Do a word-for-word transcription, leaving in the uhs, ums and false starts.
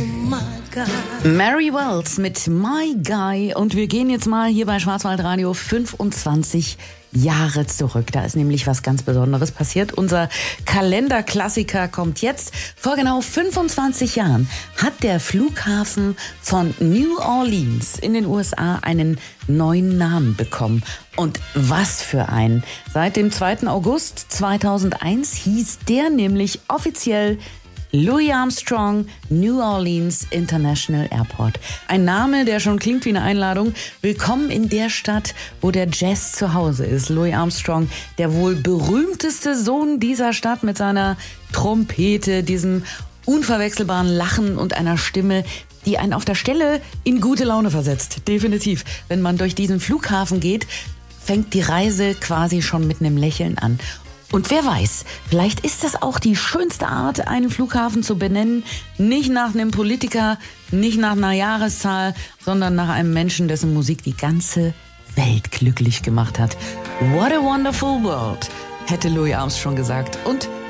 Mary Wells mit My Guy und wir gehen jetzt mal hier bei Schwarzwaldradio fünfundzwanzig Jahre zurück. Da ist nämlich was ganz Besonderes passiert. Unser Kalenderklassiker kommt jetzt. Vor genau fünfundzwanzig Jahren hat der Flughafen von New Orleans in den U S A einen neuen Namen bekommen. Und was für einen. Seit dem zweiten August zweitausendeins hieß der nämlich offiziell Louis Armstrong New Orleans International Airport. Ein Name, der schon klingt wie eine Einladung. Willkommen in der Stadt, wo der Jazz zu Hause ist. Louis Armstrong, der wohl berühmteste Sohn dieser Stadt mit seiner Trompete, diesem unverwechselbaren Lachen und einer Stimme, die einen auf der Stelle in gute Laune versetzt. Definitiv. Wenn man durch diesen Flughafen geht, fängt die Reise quasi schon mit einem Lächeln an. Und wer weiß, vielleicht ist das auch die schönste Art, einen Flughafen zu benennen. Nicht nach einem Politiker, nicht nach einer Jahreszahl, sondern nach einem Menschen, dessen Musik die ganze Welt glücklich gemacht hat. What a wonderful world, hätte Louis Armstrong gesagt. Und